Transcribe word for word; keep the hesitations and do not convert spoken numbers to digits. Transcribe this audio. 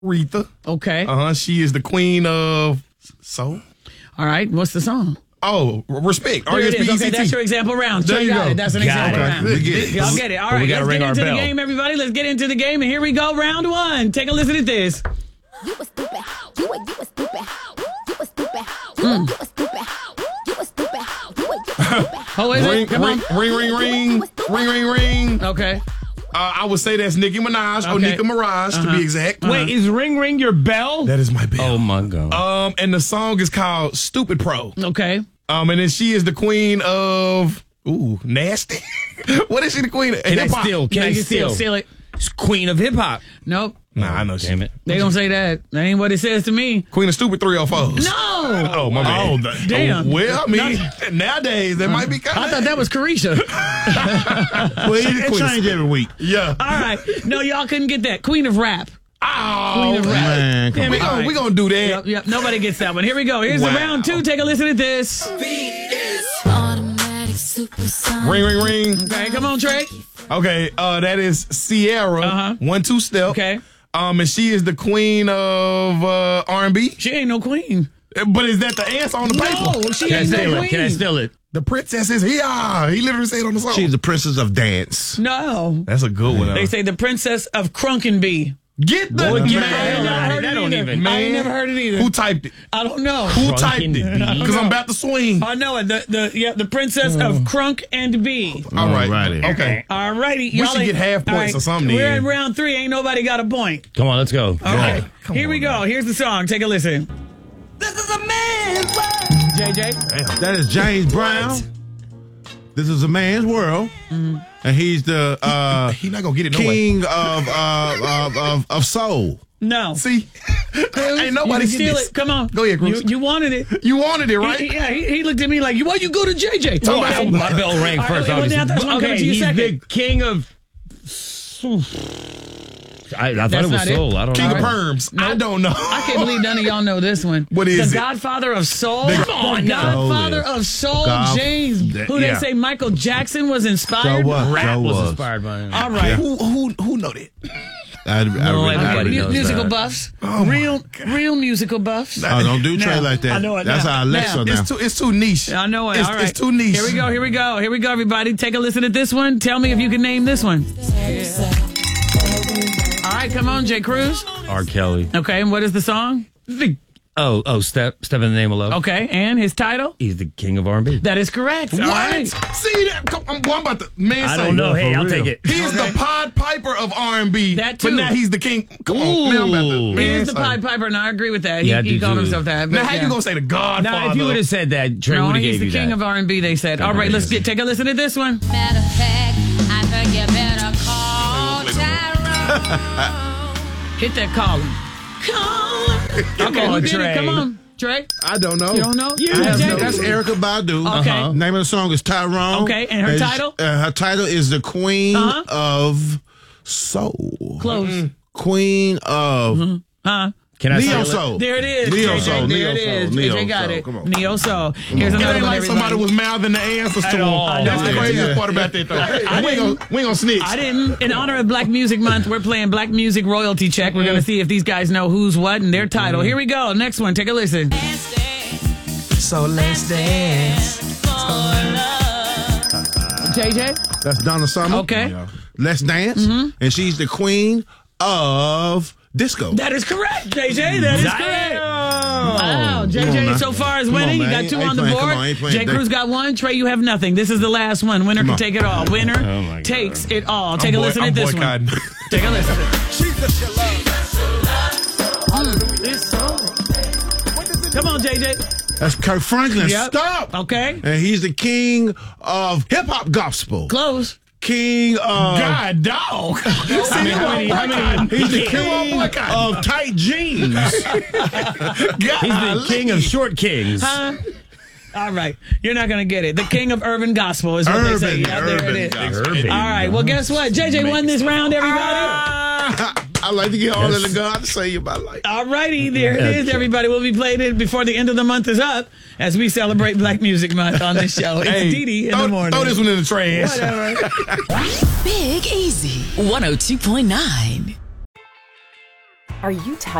Aretha. Okay. Uh huh. She is the queen of soul. All right. What's the song? Oh, respect. There it is. Okay, that's your example round. There Trey you got go. it. That's an Got example it. round. We get it. Y'all get it. All But we right, gotta let's ring get our into the bell. game, everybody. Let's get into the game. And here we go, round one. Take a listen to this. You a stupid. You a you a stupid. You a stupid. You a you a stupid. You a stupid. You a you a stupid. Oh, is ring, it? Come ring, on. ring, ring, ring, ring, ring, ring. Okay. Uh, I would say that's Nicki Minaj or Okay. Nicki Minaj Uh-huh. to be exact. Wait, is Ring Ring your bell? That is my bell. Oh, my God. Um, and the song is called "Stupid Pro." Okay. Um, and then she is the queen of ooh nasty. What is she the queen of? Can I Hip-hop. steal? Can Yeah, I you can steal? steal, steal it. It's Queen of Hip Hop. Nope. Nah, I know she. Damn it. They don't say that. That ain't what it says to me. Queen of Stupid three oh fours. No. Oh my bad. Oh, the- Damn. Oh, well, I mean, nowadays that might be kind I of. thought that was Carisha. Well, it, it changed every week. Yeah. All right. No, y'all couldn't get that. Queen of Rap. Oh, Queen of Rap. Man, come Damn we it. gonna All right. we gonna do that. Yep, yep. Nobody gets that one. Here we go. Here's the Wow. round two. Take a listen to this. Automatic supersonic. Ring, ring, ring. Okay, come on, Trey. Okay, uh, that is Sierra. Uh-huh. One two step. Okay. Um, and she is the queen of uh, R and B. She ain't no queen. But is that the answer on the paper? No, she Can I ain't no steal queen. it? Can I steal it? The princess is here. He literally said on the song. She's the princess of dance. No. That's a good one. They say the princess of Crunkenby. Get the Boy, get man. the hell out of here. That don't even- I ain't never heard it either. Who typed it? I don't know. Who Crunk typed and it? B. Because I'm about to swing. I know it. The, the, yeah, the princess of Crunk and B. All right. Alrighty. Okay. All righty. We should get half points or something We're then. in round three. Ain't nobody got a point. Come on, let's go. Okay. Come Here on we go. now. Here's the song. Take a listen. This is a man's world. J J. That is James Brown. This is a man's world, and he's the uh, He not gonna get it no way. king of, uh, of of of soul. No. See, ain't nobody you can get steal this. it. Come on. Go ahead, Cruz. You, you wanted it. You wanted it, right? He, yeah, he, he looked at me like, why you go to J J? Oh, Okay. my bell rang All right, first, well, obviously. now that's one coming Okay, to you he's second. the king of... I, I thought That's it was not it. soul. I don't King know. of Perms. I don't know. I can't believe none of y'all know this one. What is the it? Godfather of Soul? The- Come on, Godfather Soul of Soul, God- James, that- who they yeah. say Michael Jackson was So inspired what? by. Rap So was was. inspired by him. All right. Who who who know that? I, I No, really, everybody I really Mu- knows musical that. buffs. Oh, my real real musical buffs. Oh, don't do Trey Now, like that. I know it That's now. our Alexa Now. now. It's too it's too niche. I know it. It's, All right. it's too niche. Here we go. Here we go. Here we go, everybody. Take a listen at this one. Tell me if you can name this one. All right, come on, Jay Cruz. R. Kelly. Okay, and what is the song? The, oh, oh, step, step in the name of love. Okay, and his title? He's the king of R and B. That is correct. All What? right. See that? Come, I'm, I'm about to man. I say, don't know. Hey, for I'll real. take it. He's the Pied Piper of R and B. That But too. now he's the king. Come on, man. I'm about to, Ooh. man, He is the say. Pied Piper, and I agree with that. He, Yeah, I he do called too. himself that. Now but how yeah. you gonna say the Godfather? Now, if you would have said that, Trey No, would have he's gave the you king that. of R and B, they said. All right, let's get take a listen to this one. Matter of fact, I think you better call Tyrone. Hit that collar. Collar. Okay, on, who did it? Trey. Come on, Trey. I don't know. You don't know? I have Jay? no- that's Erica Badu. Okay. Uh-huh. Name of the song is Tyrone. Okay, and her title? Uh, her title is the Queen Uh-huh. of Soul. Close. Queen of Huh? Can I Neo steal it? Soul. There it is. Neo J J. Soul. There Neo it is. Soul. J J Neo got Soul. it. Come on. Neo Soul. Here's It another ain't one, like somebody everybody. was mouthing the answers to At him. all. That's the Yeah. craziest Yeah. part about that, though. we, ain't gonna, we ain't gonna snitch. I didn't. In honor of Black Music Month, we're playing Black Music Royalty Check. We're going to see if these guys know who's what and their title. Here we go. Next one. Take a listen. So let's dance. J J? That's Donna Summer. Okay. Let's Dance. And she's the queen of disco. That is correct, J J. That is correct. Wow. J Come J on, man. so far is Come on, winning. You man. got Ain't- two ain't on the playing. Come board. on, ain't playing. J Cruz got one. Trey, you have nothing. This is the last one. Winner can on. take it all. Winner Oh, my God. takes it all. Take I'm a boy- listen I'm at this one. boycotting. Take a listen. Mm, it's so. Come on, J J. That's Kirk Franklin. Yep. Stop. Okay. And he's the king of hip hop gospel. Close. King of. God, dog. How many- how many- how many- He's the Come on, king boycott. of tight jeans. He's the king of short kings. Huh? All right. You're not going to get it. The king of urban gospel is what they say. Urban, Yeah, there it urban is. gospel. Urban. All right. Well, guess what? J J won this round, everybody. I like to get all of the God to say about life. All righty. There it is, Okay. everybody. We'll be playing it before the end of the month is up as we celebrate Black Music Month on this show. It's Hey, Dee Dee in throw, the morning. throw this one in the trash. Whatever. Big Easy, one oh two point nine. Are you tired?